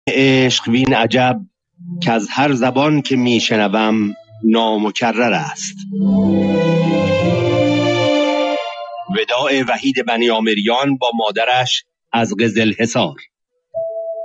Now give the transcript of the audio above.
عشق وین عجب که از هر زبان که میشنوم نامکرر است. وداع وحید بنی آمریان با مادرش از قزل حصار.